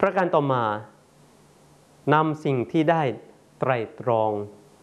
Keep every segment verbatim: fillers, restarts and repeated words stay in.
ประการต่อมานำสิ่งที่ได้ไตร่ตรอง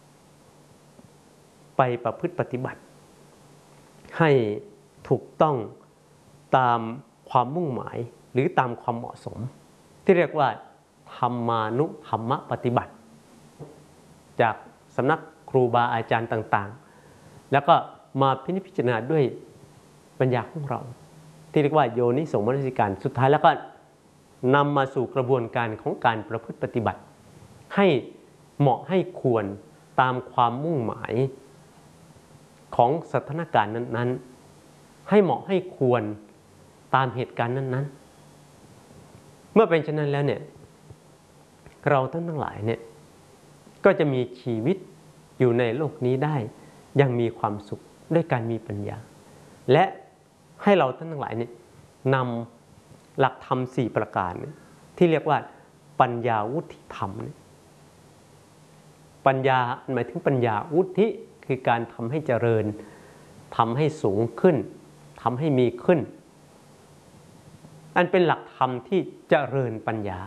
ไปประพฤติปฏิบัติให้ถูกต้องตามความมุ่งหมายหรือตามความเหมาะสมที่เรียกว่าธรรมานุธรรมปฏิบัติจากสำนักครูบาอาจารย์ต่างๆแล้วก็มาพินิจพิจารณาด้วยปัญญาของเราที่เรียกว่าโยนิโสมนสิการสุดท้ายแล้วก็นำมาสู่กระบวนการของการประพฤติปฏิบัติให้เหมาะให้ควรตามความมุ่งหมายของสถานการณ์นั้นๆให้เหมาะให้ควรตามเหตุการณ์นั้นๆเมื่อเป็นเช่นนั้นแล้วเนี่ยเราทั้งทั้งหลายเนี่ยก็จะมีชีวิตอยู่ในโลกนี้ได้อย่างมีความสุขด้วยการมีปัญญาและให้เราทั้งหลายเนี่ยนำหลักธรรมสี่ประการที่เรียกว่าปัญญาวุฒิธรรมปัญญาหมายถึงปัญญาวุฒิคือการทำให้เจริญทำให้สูงขึ้นทำให้มีขึ้นอันเป็นหลักธรรมที่เจริญปัญญา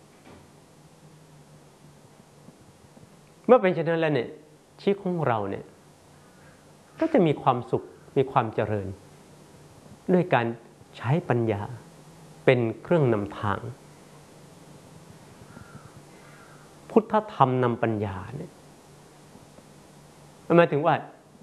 เมื่อเป็นเช่นนั้นแล้วเนี่ยชีวิตของเราเนี่ยก็จะมีความสุขมีความเจริญด้วยการใช้ปัญญาเป็นเครื่องนำทางพุทธธรรมนำปัญญาเนี่ยหมายถึงว่า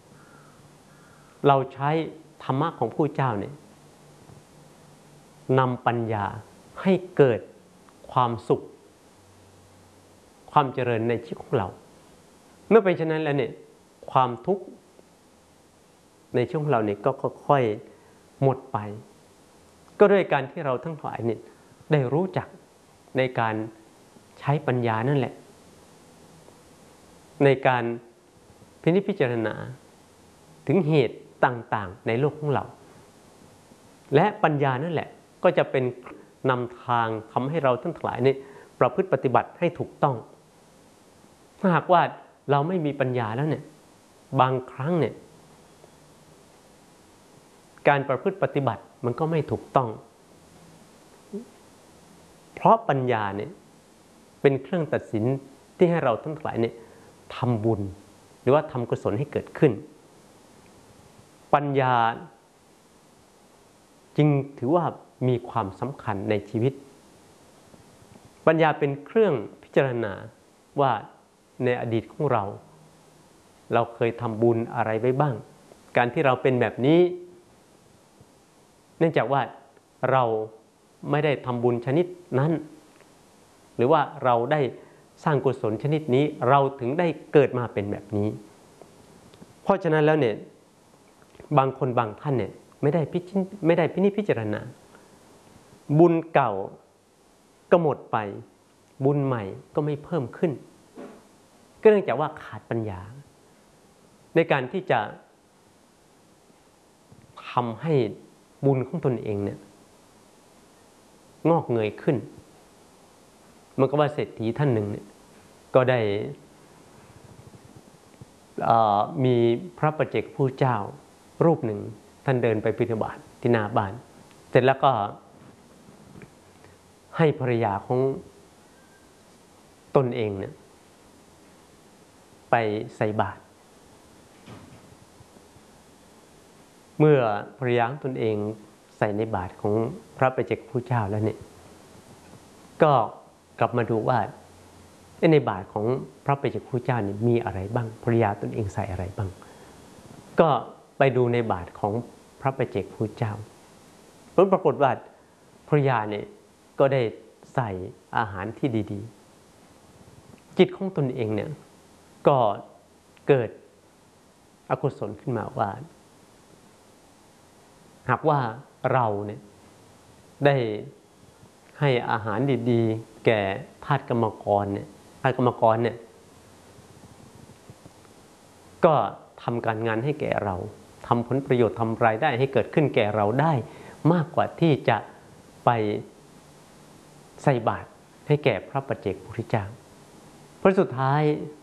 เราใช้ธรรมะของผู้เจ้าเนี่ยนำปัญญาให้เกิดความสุขความเจริญในชีวิตของเราเมื่อเป็นเช่นนั้นแล้วเนี่ยความทุกข์ในชีวิตของเราเนี่ยก็ค่อยๆหมดไปก็ด้วยการที่เราทั้งหลายเนี่ยได้รู้จักในการใช้ปัญญานั่นแหละในการพินิจพิจารณาถึงเหตุต่างๆในโลกของเราและปัญญานั่นแหละก็จะเป็นนำทางทำให้เราทั้งหลายเนี่ยประพฤติปฏิบัติให้ถูกต้องถ้าหากว่าเราไม่มีปัญญาแล้วเนี่ยบางครั้งเนี่ยการประพฤติปฏิบัติมันก็ไม่ถูกต้องเพราะปัญญาเนี่ยเป็นเครื่องตัดสินที่ให้เราทั้งหลายเนี่ยทำบุญหรือว่าทำกุศลให้เกิดขึ้นปัญญาจึงถือว่ามีความสำคัญในชีวิตปัญญาเป็นเครื่องพิจารณาว่าในอดีตของเราเราเคยทำบุญอะไรไว้บ้างการที่เราเป็นแบบนี้เนื่องจากว่าเราไม่ได้ทำบุญชนิดนั้นหรือว่าเราได้สร้างกุศลชนิดนี้เราถึงได้เกิดมาเป็นแบบนี้เพราะฉะนั้นแล้วเนี่ยบางคนบางท่านเนี่ยไม่ได้พิจไม่ได้พินิจพิจารณาบุญเก่าก็หมดไปบุญใหม่ก็ไม่เพิ่มขึ้นก็เนื่องจากว่าขาดปัญญาในการที่จะทำให้บุญของตนเองเนี่ยงอกเงยขึ้นมันก็ว่าเศรษฐีท่านหนึ่งเนี่ยก็ได้มีพระปัจเจกพุทธเจ้ารูปหนึ่งท่านเดินไปบิณฑบาตที่หน้าบ้านเสร็จแล้วก็ให้ภรรยาของตนเองเนี่ยไปใส่บาตรเมื่อภรรยาของตนเองใส่ในบาตรของพระปัจเจกพุทธเจ้าแล้วเนี่ยก็กลับมาดูว่าในบาตรของพระปัจเจกพุทธเจ้านี่มีอะไรบ้างภรรยาตนเองใส่อะไรบ้างก็ไปดูในบาตรของพระปัจเจกพุทธเจ้าผลปรากฏว่าภรรยาเนี่ยก็ได้ใส่อาหารที่ดีๆจิตของตนเองเนี่ยก็เกิดอกุศลขึ้นมาว่าหากว่าเราเนี่ยได้ให้อาหารดีๆแก่ทาสกรรมกรเนี่ยทาสกรรมกรเนี่ยก็ทำการงานให้แก่เราทำผลประโยชน์ทำรายได้ให้เกิดขึ้นแก่เราได้มากกว่าที่จะไปใส่บาตรให้แก่พระปัจเจกพุทธเจ้าเพราะสุดท้าย